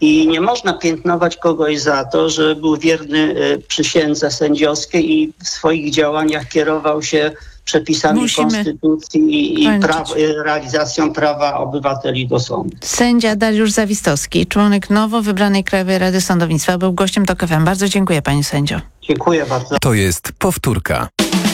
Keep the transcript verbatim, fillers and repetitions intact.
I nie można piętnować kogoś za to, że był wierny przysiędze sędziowskiej i w swoich działaniach kierował się przepisami Musimy konstytucji i pra- realizacją prawa obywateli do sądu. Sędzia Dariusz Zawistowski, członek nowo wybranej Krajowej Rady Sądownictwa, był gościem TOK F M. Bardzo dziękuję, panie sędzio. Dziękuję bardzo. To jest powtórka.